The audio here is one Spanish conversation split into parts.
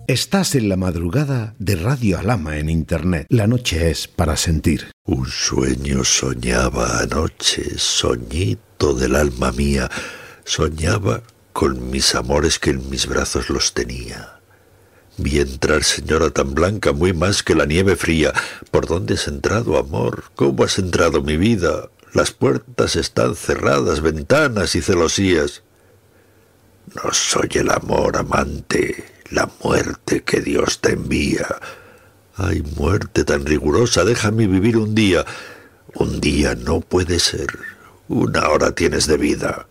Estás en la madrugada de Radio Alhama en Internet. La noche es para sentir. Un sueño soñaba anoche, soñito del alma mía. Soñaba con mis amores que en mis brazos los tenía. Vi entrar, señora tan blanca, muy más que la nieve fría. ¿Por dónde has entrado, amor? ¿Cómo has entrado, mi vida? Las puertas están cerradas, ventanas y celosías. No soy el amor, amante, la muerte que Dios te envía. Ay, muerte tan rigurosa, déjame vivir un día. Un día no puede ser, 1 hora tienes de vida.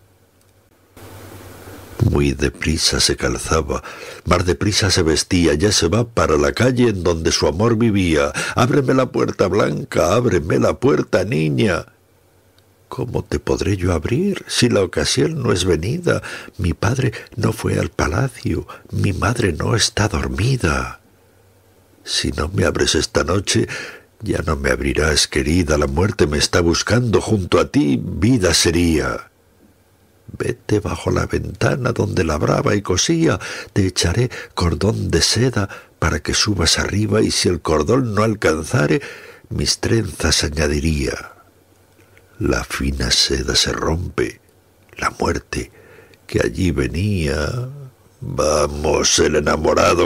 Muy deprisa se calzaba, más deprisa se vestía, ya se va para la calle en donde su amor vivía. Ábreme la puerta, Blanca, ábreme la puerta, niña. ¿Cómo te podré yo abrir si la ocasión no es venida? Mi padre no fue al palacio, mi madre no está dormida. Si no me abres esta noche, ya no me abrirás, querida. La muerte me está buscando, junto a ti vida sería. Vete bajo la ventana donde labraba y cosía, te echaré cordón de seda para que subas arriba, y si el cordón no alcanzare, mis trenzas añadiría. La fina seda se rompe, la muerte que allí venía. Vamos, el enamorado